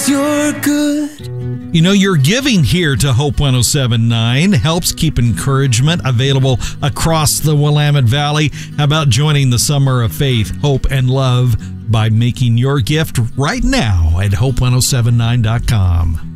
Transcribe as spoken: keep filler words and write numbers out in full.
'cause you're good. You know, your giving here to Hope one oh seven point nine helps keep encouragement available across the Willamette Valley. How about joining the Summer of Faith, Hope, and Love by making your gift right now at hope one oh seven nine dot com.